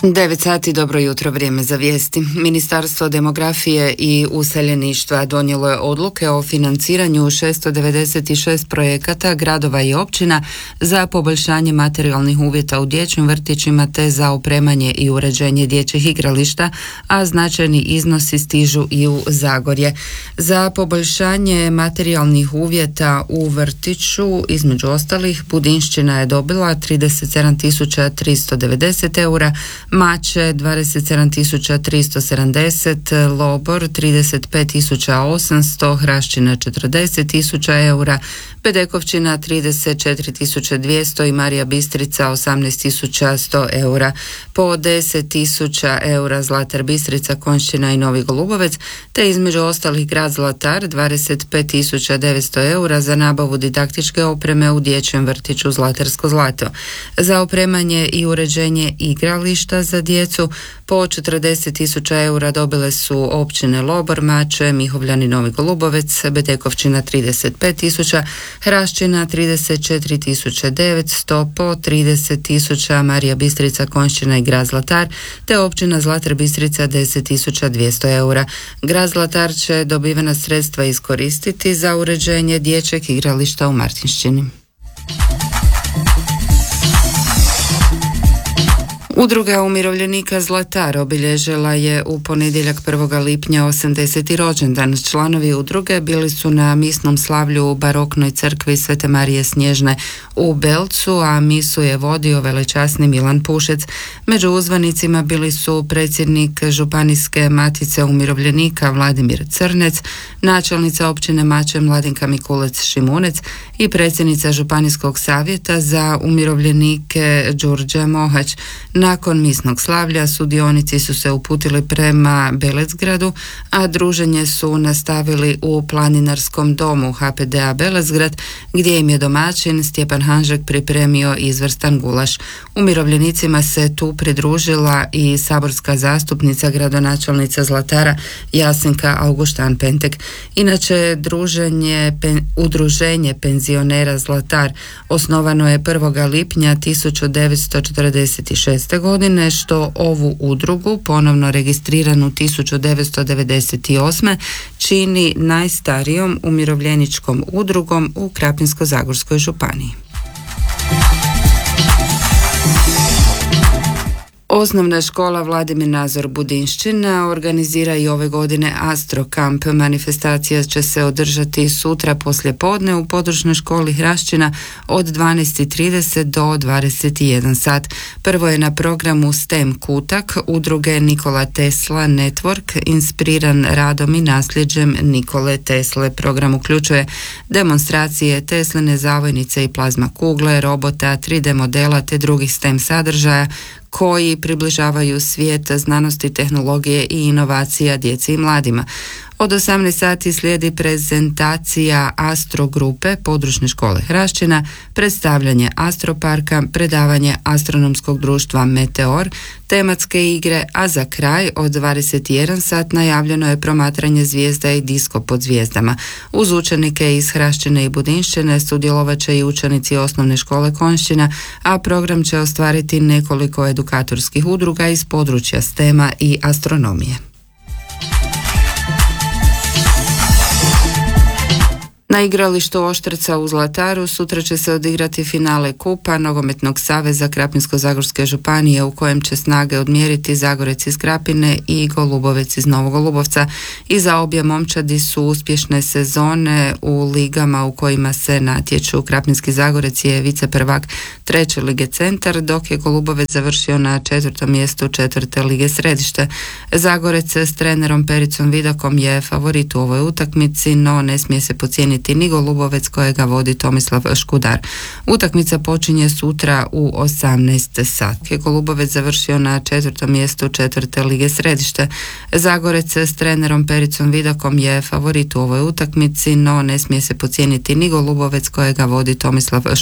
9 sati, dobro jutro, vrijeme za vijesti. Ministarstvo demografije i useljeništva donijelo je odluke o financiranju 696 projekata gradova i općina za poboljšanje materijalnih uvjeta u dječjim vrtićima te za opremanje i uređenje dječjih igrališta, a značajni iznosi stižu i u Zagorje. Za poboljšanje materijalnih uvjeta u vrtiću, između ostalih, Budinšćina je dobila 37.390 eura, Mače 27.370, Lobor 35.800, Hrašćina 40.000 eura, Bedekovčina 34.200 i Marija Bistrica 18.100 eura. Po 10.000 eura Zlatar Bistrica, Konjšćina i Novi Golubovec, te između ostalih grad Zlatar 25.900 eura za nabavu didaktičke opreme u dječjem vrtiću Zlatarsko zlato. Za opremanje i uređenje igrališta za djecu po 40.000 eura dobile su općine Lobor, Mače, Mihovljani, Novi Golubovec, Bedekovčina 35.000, Hrašćina 34.900, po 30.000 Marija Bistrica, Konjšćina i grad Zlatar, te općina Zlatar Bistrica 10.200 eura. Grad Zlatar će dobivena sredstva iskoristiti za uređenje dječjeg igrališta u Martinšćini. Udruga umirovljenika Zlatar obilježila je u ponedjeljak 1. lipnja 80. rođendan. Članovi udruge bili su na misnom slavlju u baroknoj crkvi Svete Marije Snježne u Belcu, a misu je vodio velečasni Milan Pušec. Među uzvanicima bili su predsjednik Županijske matice umirovljenika Vladimir Crnec, načelnica općine Mače Mladenka Mikulec Šimunec i predsjednica Županijskog savjeta za umirovljenike Đurđa Mohać. Nakon misnog slavlja sudionici su se uputili prema Belecgradu, a druženje su nastavili u planinarskom domu HPD-a Belecgrad, gdje im je domaćin Stjepan Hanžek pripremio izvrstan gulaš. Umirovljenicima se tu pridružila i saborska zastupnica, gradonačelnica Zlatara Jasenka Augustan Pentek. Inače, udruženje penzionera Zlatar osnovano je 1. lipnja 1946. godine, što ovu udrugu, ponovno registriranu 1998. čini najstarijom umirovljeničkom udrugom u Krapinsko-zagorskoj županiji. Osnovna škola Vladimir Nazor Budinšćina organizira i ove godine Astrokamp. Manifestacija će se održati sutra poslijepodne u područnoj školi Hrašćina od 12.30 do 21 sat. Prvo je na programu STEM kutak udruge Nikola Tesla Network, inspiriran radom i nasljeđem Nikole Tesle. Program uključuje demonstracije Tesline zavojnice i plazma kugle, robota, 3D modela te drugih STEM sadržaja koji približavaju svijet znanosti, tehnologije i inovacija djeci i mladima. Od 18 sati slijedi prezentacija Astro grupe područne škole Hrašćina, predstavljanje Astroparka, predavanje Astronomskog društva Meteor, tematske igre, a za kraj od 21 sat najavljeno je promatranje zvijezda i disko pod zvijezdama. Uz učenike iz Hrašćine i Budinšćine sudjelovat će i učenici osnovne škole Konjšćina, a program će ostvariti nekoliko edukatorskih udruga iz područja STEM-a i astronomije. Na igralištu Oštrca u Zlataru sutra će se odigrati finale Kupa Nogometnog saveza Krapinsko-zagorske županije, u kojem će snage odmjeriti Zagorec iz Krapine i Golubovec iz Novog Golubovca. Iza obje momčadi su uspješne sezone u ligama u kojima se natječu. Krapinski Zagorec je viceprvak 3. lige Centar, dok je Golubovec završio na 4. mjestu 4. lige Središte. Zagorec s trenerom Pericom Vidakom je favorit u ovoj utakmici, no ne smije se podcijeniti ni Golubovec kojega vodi Tomislav Škudar. Utakmica počinje sutra u 18 sati. Golubovec završio na 4. mjestu 4. lige Središte. Zagorec s trenerom Pericom Vidakom je favorit u ovoj utakmici, no ne smije se podcijeniti ni Golubovec kojega vodi Tomislav